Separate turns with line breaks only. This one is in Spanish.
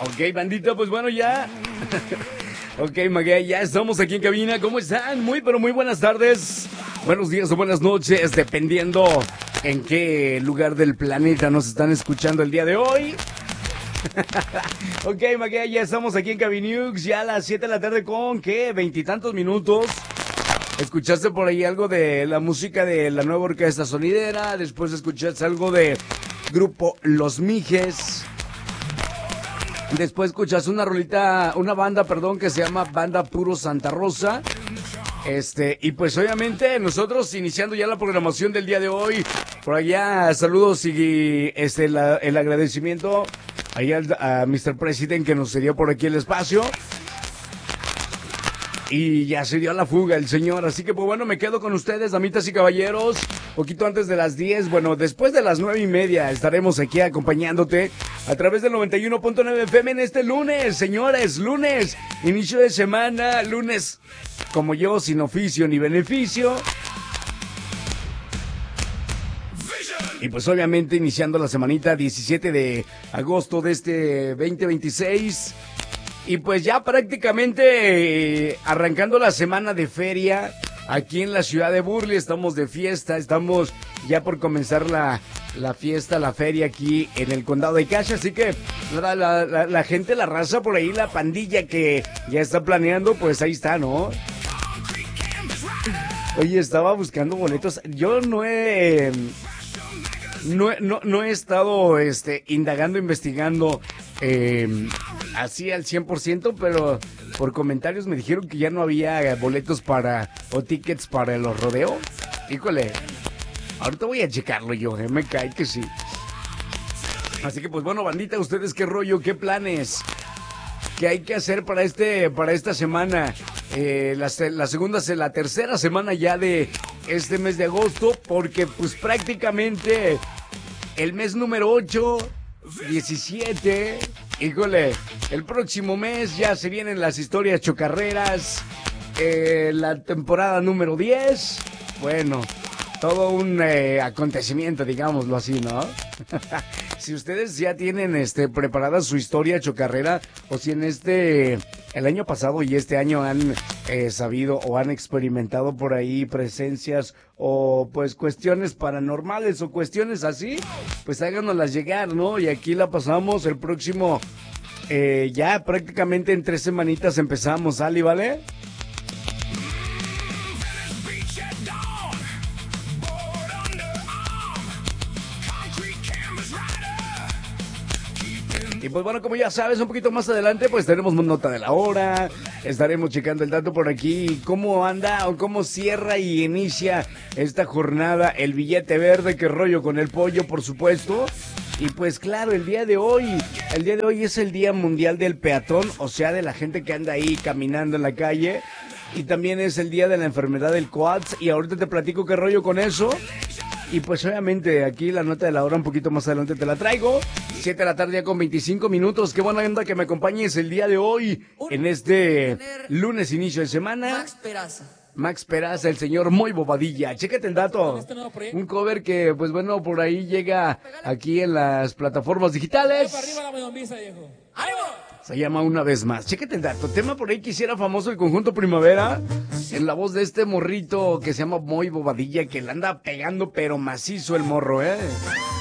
Ok, bandita, pues bueno, ya. Ok, Maguey, ya estamos aquí en cabina. ¿Cómo están? Muy, pero muy buenas tardes. Buenos días o buenas noches, dependiendo en qué lugar del planeta nos están escuchando el día de hoy. Ok, Maguey, ya estamos aquí en Cabinux, ya a las 7 de la tarde con, ¿qué? 20 y tantos minutos. ¿Escuchaste por ahí algo de la música de la nueva orquesta sonidera? Después escuchaste algo de grupo Los Mijes. Después escuchaste una banda, que se llama Banda Puro Santa Rosa. Y pues obviamente nosotros iniciando ya la programación del día de hoy. Por allá saludos y el agradecimiento allá a Mr. President que nos cedió por aquí el espacio. Y ya se dio a la fuga el señor, así que pues bueno, me quedo con ustedes, damitas y caballeros, poquito antes de las 10, bueno, después de las 9:30 estaremos aquí acompañándote a través del 91.9 FM en este lunes, señores, lunes, inicio de semana, lunes, como yo, sin oficio ni beneficio. Y pues obviamente iniciando la semanita 17 de agosto de este 2026. Y pues ya prácticamente arrancando la semana de feria aquí en la ciudad de Burley, estamos de fiesta, estamos ya por comenzar la fiesta, la feria aquí en el condado de Cache, así que la gente, la raza por ahí, la pandilla que ya está planeando, pues ahí está, ¿no? Oye, estaba buscando boletos, yo no he estado indagando, investigando así al 100%, pero por comentarios me dijeron que ya no había boletos o tickets para los rodeos. Híjole, ahorita voy a checarlo yo, me cae que sí. Así que pues bueno, bandita, ¿ustedes qué rollo, qué planes? ¿Qué hay que hacer para esta semana? La tercera semana ya de este mes de agosto, porque pues prácticamente el mes número 8, 17, híjole, el próximo mes ya se vienen las historias chocarreras, la temporada número 10, bueno, todo un acontecimiento, digámoslo así, ¿no? Si ustedes ya tienen preparada su historia chocarrera, o si en el año pasado y este año han sabido o han experimentado por ahí presencias o pues cuestiones paranormales o cuestiones así, pues háganoslas llegar, ¿no? Y aquí la pasamos el próximo, ya prácticamente en 3 semanitas empezamos, ¿sale, vale? Y pues bueno, como ya sabes, un poquito más adelante pues tenemos nota de la hora, estaremos checando el dato por aquí, cómo anda o cómo cierra y inicia esta jornada el billete verde, qué rollo con el pollo, por supuesto. Y pues claro, el día de hoy es el Día Mundial del Peatón, o sea, de la gente que anda ahí caminando en la calle. Y también es el día de la enfermedad del Coats, y ahorita te platico qué rollo con eso. Y pues obviamente aquí la nota de la hora un poquito más adelante te la traigo. 7 de la tarde ya con 25 minutos. Qué buena onda que me acompañes el día de hoy en este lunes inicio de semana. Max Peraza, el señor Muy Bobadilla. Chécate el dato. Un cover que pues bueno por ahí llega aquí en las plataformas digitales. Se llama Una Vez Más. Chécate el dato. Tema por ahí que hiciera famoso el conjunto Primavera. En la voz de este morrito que se llama Muy Bobadilla, que le anda pegando pero macizo el morro,